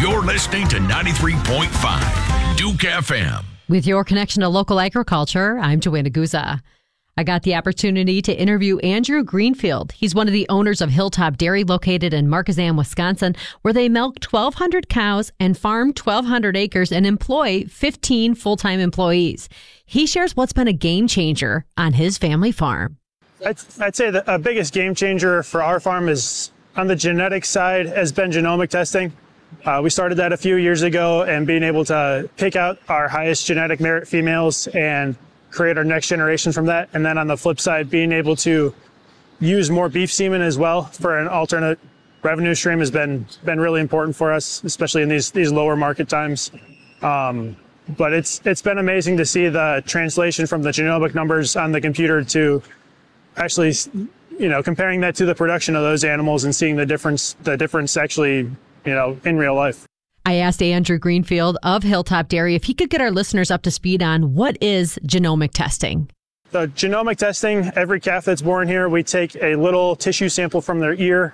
You're listening to 93.5 Duke FM. With your connection to local agriculture, I'm Joanna Guza. I got the opportunity to interview Andrew Greenfield. He's one of the owners of Hilltop Dairy located in Marquezan, Wisconsin, where they milk 1,200 cows and farm 1,200 acres and employ 15 full-time employees. He shares what's been a game changer on his family farm. I'd say the biggest game changer for our farm is on the genetic side has been genomic testing. We started that a few years ago, and being able to pick out our highest genetic merit females and create our next generation from that. And then on the flip side, being able to use more beef semen as well for an alternate revenue stream has been really important for us, especially in these lower market times. But it's been amazing to see the translation from the genomic numbers on the computer to actually, comparing that to the production of those animals and seeing the difference actually, in real life. I asked Andrew Greenfield of Hilltop Dairy if he could get our listeners up to speed on what is genomic testing. The genomic testing, every calf that's born here, we take a little tissue sample from their ear.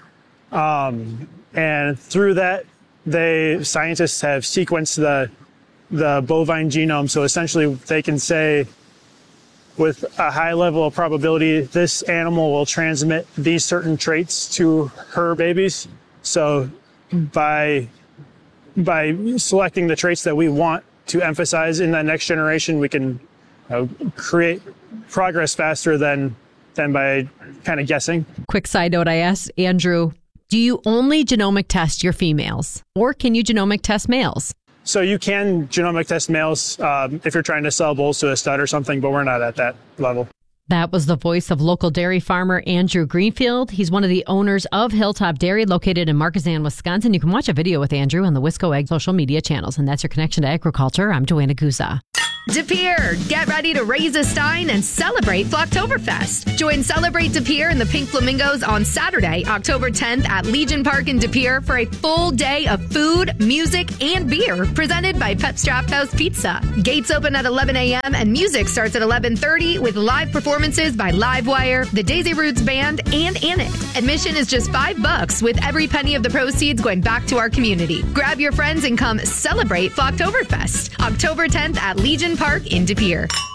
And through that, scientists have sequenced the bovine genome. So essentially they can say with a high level of probability, this animal will transmit these certain traits to her babies. So by selecting the traits that we want to emphasize in that next generation, we can create progress faster than by kind of guessing. Quick side note, I asked Andrew, do you only genomic test your females, or can you genomic test males? So you can genomic test males if you're trying to sell bulls to a stud or something, but we're not at that level. That was the voice of local dairy farmer Andrew Greenfield. He's one of the owners of Hilltop Dairy located in Marquezan, Wisconsin. You can watch a video with Andrew on the Wisco Ag social media channels. And that's your connection to agriculture. I'm Joanna Guza. De Pere, get ready to raise a stein and celebrate Flocktoberfest. Join Celebrate De Pere and the Pink Flamingos on Saturday, October 10th at Legion Park in De Pere for a full day of food, music, and beer presented by Pep's Draft House Pizza. Gates open at 11 a.m. and music starts at 11:30 with live performances by Livewire, the Daisy Roots Band, and Annick. Admission is just $5 with every penny of the proceeds going back to our community. Grab your friends and come celebrate Flocktoberfest. October 10th at Legion Park in De Pere.